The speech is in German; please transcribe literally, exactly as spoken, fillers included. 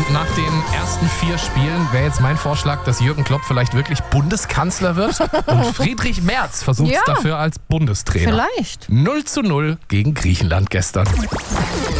nach den ersten vier Spielen wäre jetzt mein Vorschlag, dass Jürgen Klopp vielleicht wirklich Bundeskanzler wird und Friedrich Merz versucht es Ja. dafür als Bundestrainer. Vielleicht. null zu null gegen Griechenland gestern.